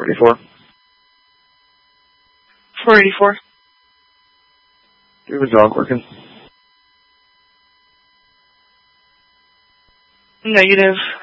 484. 484. Do you have a dog working? Negative.